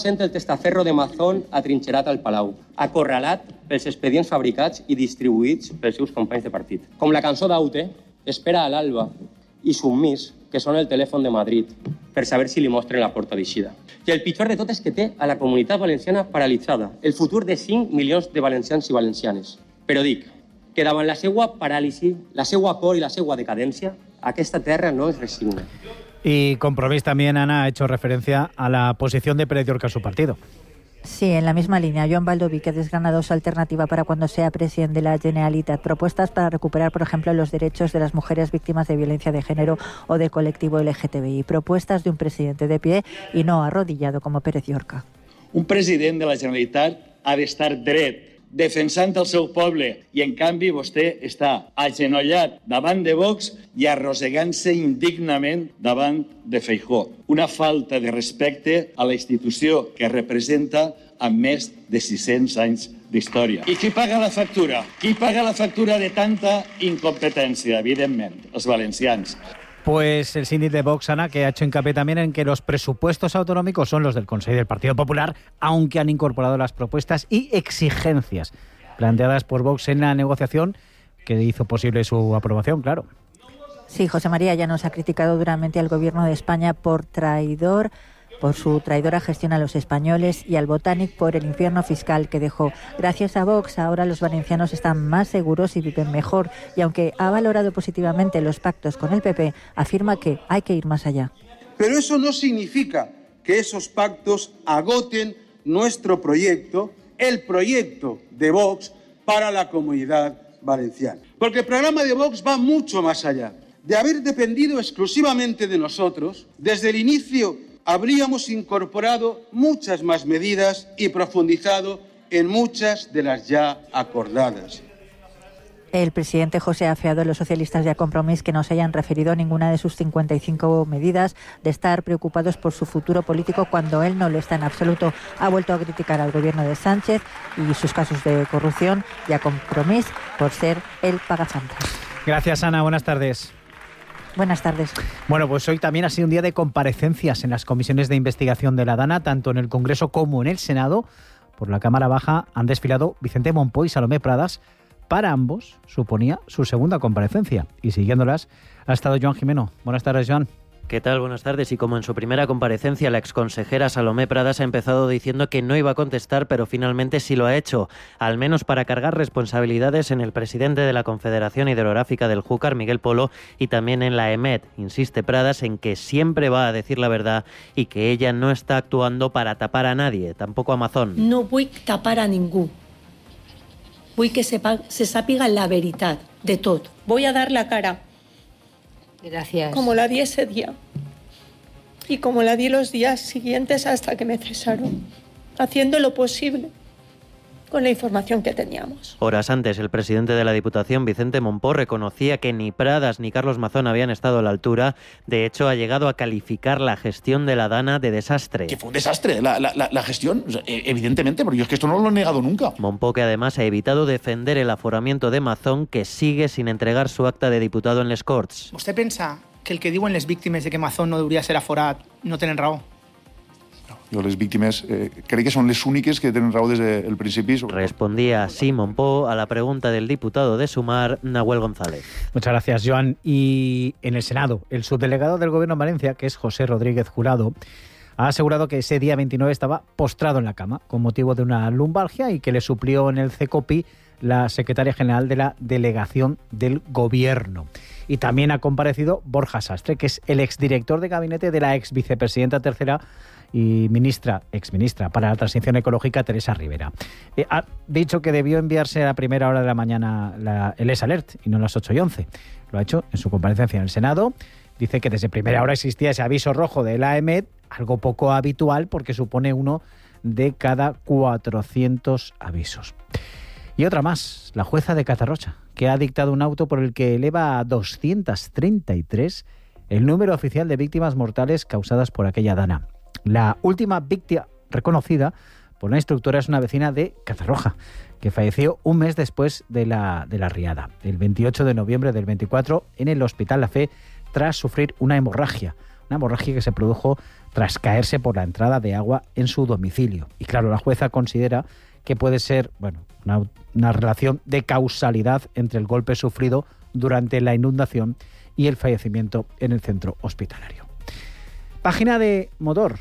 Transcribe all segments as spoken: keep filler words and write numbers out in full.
Sent el testaferro de Mazón atrinxerat al Palau, acorralat pels expedients fabricats i distribuïts pels seus companys de partit. Com la cançó d'Aute, espera a l'alba i submís, que són el telèfon de Madrid, per saber si li mostren la porta d'eixida. I el pitjor de tot és que té a la comunitat valenciana paralitzada, el futur de cinc milions de valencians i valencianes. Però dic que davant la seva paràlisi, la seva por i la seva decadència, aquesta terra no es resigna. Y Compromís también, Ana, ha hecho referencia a la posición de Pérez Llorca a su partido. Sí, en la misma línea. Joan Baldoví, que ha desgranado su alternativa para cuando sea presidente de la Generalitat. Propuestas para recuperar, por ejemplo, los derechos de las mujeres víctimas de violencia de género o del colectivo L G T B I. Propuestas de un presidente de pie y no arrodillado como Pérez Llorca. Un president de la Generalitat ha d'estar dret, defensant el seu poble, i en canvi vostè està agenollat davant de Vox i arrossegant-se indignament davant de Feijóo. Una falta de respecte a la institució que representa amb més de sis-cents anys d'història. I qui paga la factura? Qui paga la factura de tanta incompetència? Evidentment, els valencians. Pues el síndic de Vox, Ana, que ha hecho hincapié también en que los presupuestos autonómicos son los del Consejo del Partido Popular, aunque han incorporado las propuestas y exigencias planteadas por Vox en la negociación que hizo posible su aprobación, claro. Sí, José María Llanos ha criticado duramente al Gobierno de España por traidor, por su traidora gestión a los españoles, y al Botànic por el infierno fiscal que dejó. Gracias a Vox, ahora los valencianos están más seguros y viven mejor. Y aunque ha valorado positivamente los pactos con el P P, afirma que hay que ir más allá. Pero eso no significa que esos pactos agoten nuestro proyecto, el proyecto de Vox para la Comunidad Valenciana. Porque el programa de Vox va mucho más allá. De haber dependido exclusivamente de nosotros, desde el inicio habríamos incorporado muchas más medidas y profundizado en muchas de las ya acordadas. El presidente José ha afeado a los socialistas de A Compromís que no se hayan referido a ninguna de sus cincuenta y cinco medidas, de estar preocupados por su futuro político cuando él no lo está en absoluto. Ha vuelto a criticar al gobierno de Sánchez y sus casos de corrupción, y a Compromís por ser el pagafantas. Gracias, Ana. Buenas tardes. Buenas tardes. Bueno, pues hoy también ha sido un día de comparecencias en las comisiones de investigación de la DANA, tanto en el Congreso como en el Senado. Por la Cámara Baja han desfilado Vicente Mompó y Salomé Pradas. Para ambos suponía su segunda comparecencia. Y siguiéndolas ha estado Joan Jimeno. Buenas tardes, Joan. ¿Qué tal? Buenas tardes. Y como en su primera comparecencia, la exconsejera Salomé Pradas ha empezado diciendo que no iba a contestar, pero finalmente sí lo ha hecho, al menos para cargar responsabilidades en el presidente de la Confederación Hidrográfica del Júcar, Miguel Polo, y también en la E M E T. Insiste Pradas en que siempre va a decir la verdad y que ella no está actuando para tapar a nadie, tampoco a Mazón. No vull tapar a ningú. Vull que se, se sàpiga la veritat de tot. Voy a dar la cara. Gracias. Como la di ese día. Y como la di los días siguientes hasta que me cesaron. Haciendo lo posible con la información que teníamos. Horas antes, el presidente de la Diputación, Vicente Mompó, reconocía que ni Pradas ni Carlos Mazón habían estado a la altura. De hecho, ha llegado a calificar la gestión de la DANA de desastre. Que fue un desastre la, la, la gestión, evidentemente, porque yo es que esto no lo he negado nunca. Mompó, que además ha evitado defender el aforamiento de Mazón, que sigue sin entregar su acta de diputado en les Corts. ¿Usted piensa que el que diuen les víctimes de que Mazón no debería ser aforat no tenen raó? Jo les víctimes eh, crec que son les úniques que tenen raó desde el principi. Respondía así Mompó a la pregunta del diputado de Sumar, Nahuel González. Muchas gracias, Joan. Y en el Senado, el subdelegado del Gobierno en Valencia, que es José Rodríguez Jurado, ha asegurado que ese día veintinueve estaba postrado en la cama con motivo de una lumbalgia y que le suplió en el CECOPI la secretaria general de la Delegación del Gobierno. Y también ha comparecido Borja Sastre, que es el exdirector de gabinete de la exvicepresidenta tercera y ministra, exministra para la transición ecológica, Teresa Rivera. Eh, ha dicho que debió enviarse a la primera hora de la mañana la, el S-Alert y no las ocho y once. Lo ha hecho en su comparecencia en el Senado. Dice que desde primera hora existía ese aviso rojo de la E M E T, algo poco habitual porque supone uno de cada cuatrocientos avisos. Y otra más, la jueza de Catarrocha, que ha dictado un auto por el que eleva a doscientos treinta y tres el número oficial de víctimas mortales causadas por aquella dana. La última víctima reconocida por la instructora es una vecina de Catarroja, que falleció un mes después de la, de la riada, el veintiocho de noviembre del veinticuatro, en el Hospital La Fe, tras sufrir una hemorragia. una hemorragia que se produjo tras caerse por la entrada de agua en su domicilio. Y claro, la jueza considera que puede ser, bueno, una, una relación de causalidad entre el golpe sufrido durante la inundación y el fallecimiento en el centro hospitalario. Página de motor.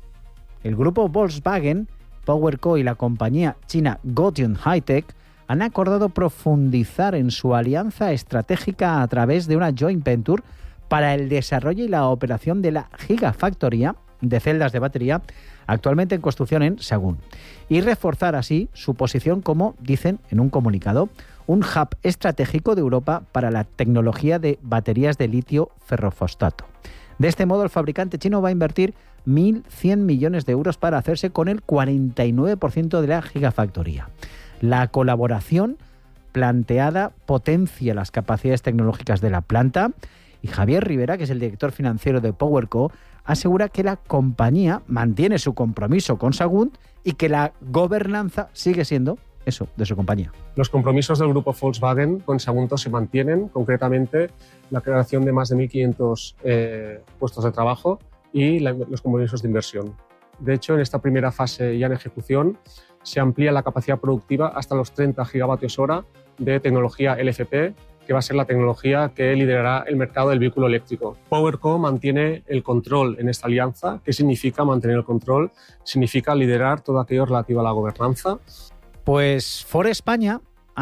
El grupo Volkswagen, PowerCo y la compañía china Gotion High-Tech han acordado profundizar en su alianza estratégica a través de una joint venture para el desarrollo y la operación de la gigafactoría de celdas de batería actualmente en construcción en Sagún, y reforzar así su posición como, dicen en un comunicado, un hub estratégico de Europa para la tecnología de baterías de litio ferrofosfato. De este modo, el fabricante chino va a invertir mil cien millones de euros para hacerse con el cuarenta y nueve por ciento de la gigafactoría. La colaboración planteada potencia las capacidades tecnológicas de la planta, y Javier Rivera, que es el director financiero de PowerCo, asegura que la compañía mantiene su compromiso con Sagunt y que la gobernanza sigue siendo eso, de su compañía. Los compromisos del grupo Volkswagen con Sagunto se mantienen, concretamente la creación de más de mil quinientos eh, puestos de trabajo y la, los compromisos de inversión. De hecho, en esta primera fase ya en ejecución, se amplía la capacidad productiva hasta los treinta gigavatios hora de tecnología L F P, que va a ser la tecnología que liderará el mercado del vehículo eléctrico. PowerCo mantiene el control en esta alianza. ¿Qué significa mantener el control? Significa liderar todo aquello relativo a la gobernanza. Pues Ford España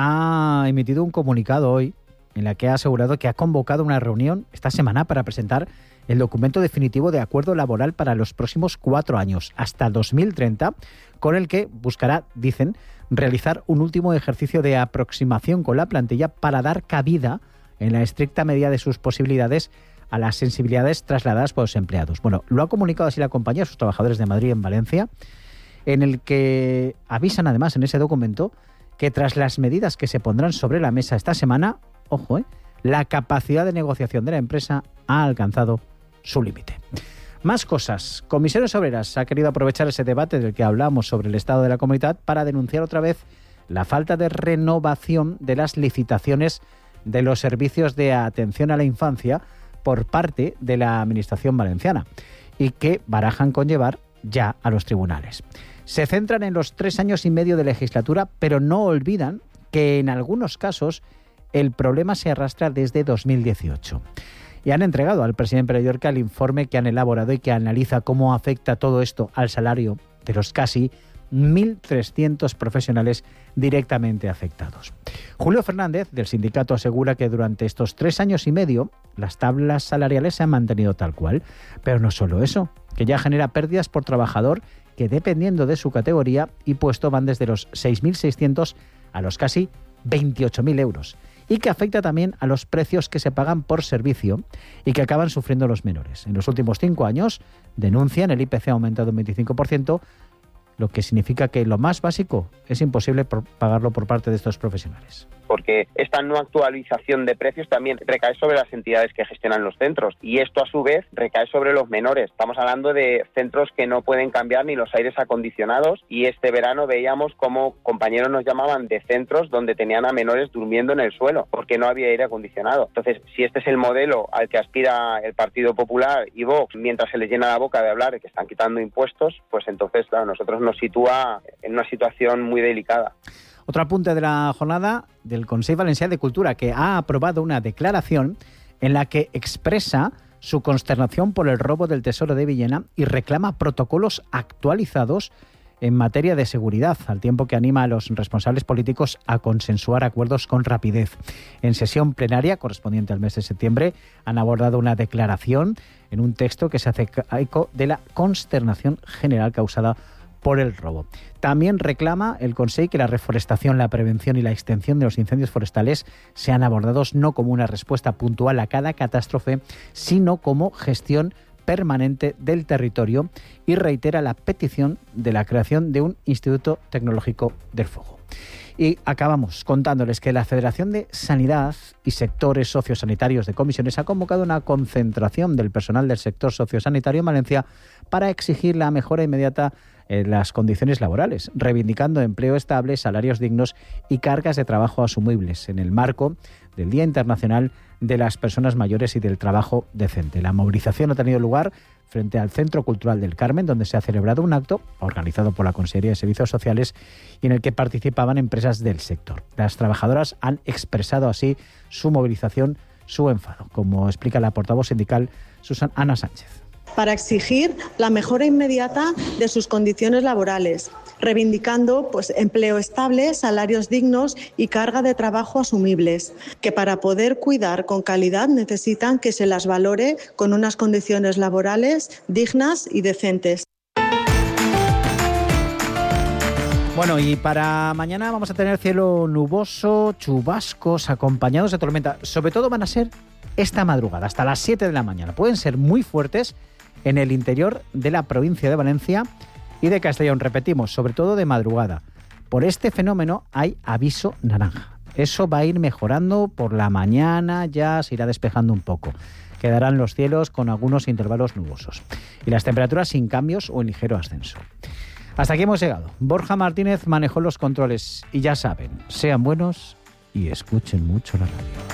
ha emitido un comunicado hoy en la que ha asegurado que ha convocado una reunión esta semana para presentar el documento definitivo de acuerdo laboral para los próximos cuatro años, hasta dos mil treinta, con el que buscará, dicen, realizar un último ejercicio de aproximación con la plantilla para dar cabida, en la estricta medida de sus posibilidades, a las sensibilidades trasladadas por los empleados. Bueno, lo ha comunicado así la compañía a sus trabajadores de Madrid y en Valencia, en el que avisan además en ese documento que tras las medidas que se pondrán sobre la mesa esta semana, ojo, eh, la capacidad de negociación de la empresa ha alcanzado su límite. Más cosas. Comisiones Obreras ha querido aprovechar ese debate del que hablamos sobre el estado de la comunidad para denunciar otra vez la falta de renovación de las licitaciones de los servicios de atención a la infancia por parte de la Administración valenciana y que barajan con llevar ya a los tribunales. Se centran en los tres años y medio de legislatura, pero no olvidan que en algunos casos el problema se arrastra desde dos mil dieciocho. Y han entregado al presidente Pere Llorca el informe que han elaborado y que analiza cómo afecta todo esto al salario de los casi mil trescientos profesionales directamente afectados. Julio Fernández, del sindicato, asegura que durante estos tres años y medio las tablas salariales se han mantenido tal cual. Pero no solo eso, que ya genera pérdidas por trabajador que, dependiendo de su categoría y puesto, van desde los seis mil seiscientos a los casi veintiocho mil euros. Y que afecta también a los precios que se pagan por servicio y que acaban sufriendo los menores. En los últimos cinco años, denuncian, el I P C ha aumentado un veinticinco por ciento, lo que significa que lo más básico es imposible pagarlo por parte de estos profesionales. Porque esta no actualización de precios también recae sobre las entidades que gestionan los centros y esto a su vez recae sobre los menores. Estamos hablando de centros que no pueden cambiar ni los aires acondicionados y este verano veíamos cómo compañeros nos llamaban de centros donde tenían a menores durmiendo en el suelo porque no había aire acondicionado. Entonces, si este es el modelo al que aspira el Partido Popular y Vox mientras se les llena la boca de hablar de que están quitando impuestos, pues entonces, claro, nosotros nos sitúa en una situación muy delicada. Otro apunte de la jornada del Consell Valencià de Cultura, que ha aprobado una declaración en la que expresa su consternación por el robo del Tesoro de Villena y reclama protocolos actualizados en materia de seguridad, al tiempo que anima a los responsables políticos a consensuar acuerdos con rapidez. En sesión plenaria correspondiente al mes de septiembre han abordado una declaración en un texto que se hace eco de la consternación general causada por el robo. También reclama el Consell que la reforestación, la prevención y la extinción de los incendios forestales sean abordados no como una respuesta puntual a cada catástrofe, sino como gestión permanente del territorio, y reitera la petición de la creación de un Instituto Tecnológico del Fuego. Y acabamos contándoles que la Federación de Sanidad y Sectores Sociosanitarios de Comisiones ha convocado una concentración del personal del sector sociosanitario en Valencia para exigir la mejora inmediata eh, las condiciones laborales, reivindicando empleo estable, salarios dignos y cargas de trabajo asumibles en el marco del Día Internacional de las Personas Mayores y del Trabajo Decente. La movilización ha tenido lugar frente al Centro Cultural del Carmen, donde se ha celebrado un acto organizado por la Consejería de Servicios Sociales y en el que participaban empresas del sector. Las trabajadoras han expresado así su movilización, su enfado, como explica la portavoz sindical Susana Ana Sánchez. Para exigir la mejora inmediata de sus condiciones laborales, reivindicando pues, empleo estable, salarios dignos y carga de trabajo asumibles, que para poder cuidar con calidad necesitan que se las valore con unas condiciones laborales dignas y decentes. Bueno, y para mañana vamos a tener cielo nuboso, chubascos acompañados de tormenta. Sobre todo van a ser esta madrugada, hasta las siete de la mañana. Pueden ser muy fuertes en el interior de la provincia de Valencia y de Castellón, repetimos, sobre todo de madrugada. Por este fenómeno hay aviso naranja. Eso va a ir mejorando por la mañana, ya se irá despejando un poco. Quedarán los cielos con algunos intervalos nubosos y las temperaturas sin cambios o en ligero ascenso. Hasta aquí hemos llegado. Borja Martínez manejó los controles y ya saben, sean buenos y escuchen mucho la radio.